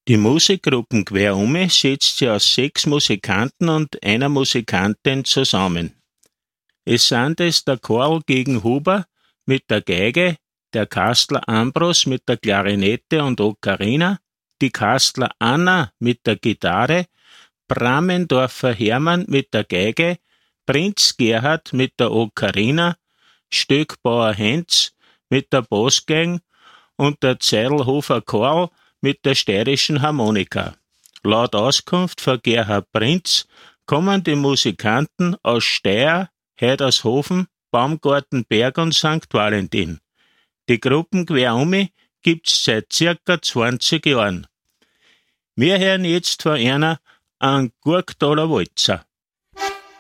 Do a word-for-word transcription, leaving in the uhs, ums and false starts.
Die Musikgruppen Querume setzt sich aus sechs Musikanten und einer Musikantin zusammen. Es sind es der Karl Gegenhuber mit der Geige, der Kastler Ambros mit der Klarinette und Ocarina, die Kastler Anna mit der Gitarre, Brammendorfer Hermann mit der Geige, Prinz Gerhard mit der Ocarina, Stöckbauer Heinz mit der Bassgang und der Zeidelhofer Karl mit der steirischen Harmonika. Laut Auskunft von Gerhard Prinz kommen die Musikanten aus Steyr, Heidershofen, Baumgarten, Berg und Sankt Valentin. Die Gruppen Querume gibt's seit circa zwanzig Jahren. Wir hören jetzt von einer einen Gurktaler Walzer.